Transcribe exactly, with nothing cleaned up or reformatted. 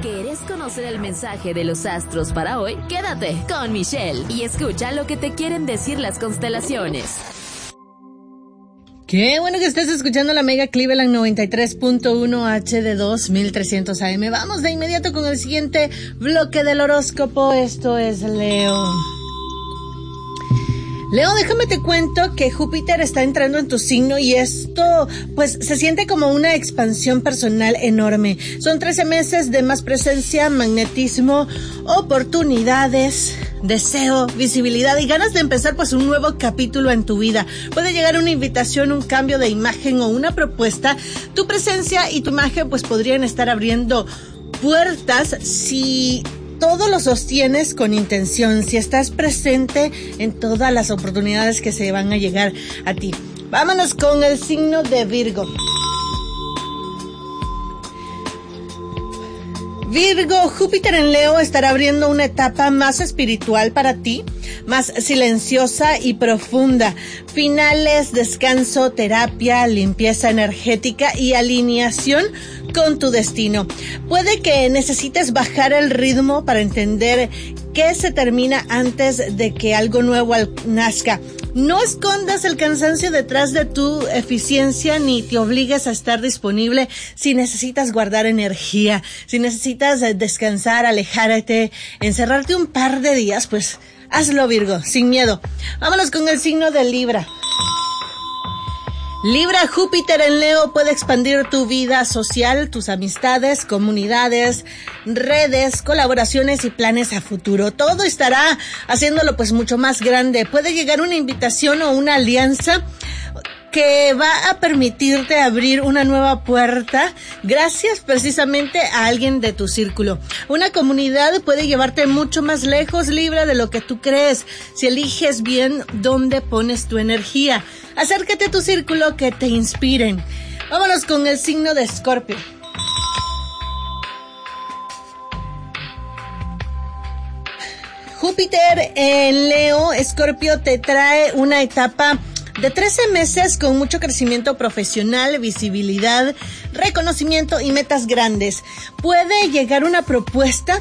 ¿Quieres conocer el mensaje de los astros para hoy? Quédate con Michelle y escucha lo que te quieren decir las constelaciones. Qué bueno que estés escuchando la Mega Cleveland noventa y tres punto uno H D dos mil trescientos A M. Vamos de inmediato con el siguiente bloque del horóscopo. Esto es Leo. Leo, déjame te cuento que Júpiter está entrando en tu signo y esto, pues, se siente como una expansión personal enorme. Son trece meses de más presencia, magnetismo, oportunidades, deseo, visibilidad y ganas de empezar, pues, un nuevo capítulo en tu vida. Puede llegar una invitación, un cambio de imagen o una propuesta. Tu presencia y tu imagen, pues, podrían estar abriendo puertas si todo lo sostienes con intención, si estás presente en todas las oportunidades que se van a llegar a ti. Vámonos con el signo de Virgo. Virgo, Júpiter en Leo estará abriendo una etapa más espiritual para ti, más silenciosa y profunda. Finales, descanso, terapia, limpieza energética y alineación con tu destino. Puede que necesites bajar el ritmo para entender que se termina antes de que algo nuevo nazca. No escondas el cansancio detrás de tu eficiencia ni te obligues a estar disponible si necesitas guardar energía, si necesitas descansar, alejarte, encerrarte un par de días, pues hazlo, Virgo, sin miedo. Vámonos con el signo de Libra. Libra, Júpiter en Leo puede expandir tu vida social, tus amistades, comunidades, redes, colaboraciones y planes a futuro. Todo estará haciéndolo pues mucho más grande. Puede llegar una invitación o una alianza que va a permitirte abrir una nueva puerta gracias precisamente a alguien de tu círculo. Una comunidad puede llevarte mucho más lejos, Libra, de lo que tú crees, si eliges bien dónde pones tu energía. Acércate a tu círculo que te inspiren. Vámonos con el signo de Escorpio. Júpiter en Leo, Escorpio te trae una etapa de trece meses con mucho crecimiento profesional, visibilidad, reconocimiento y metas grandes. Puede llegar una propuesta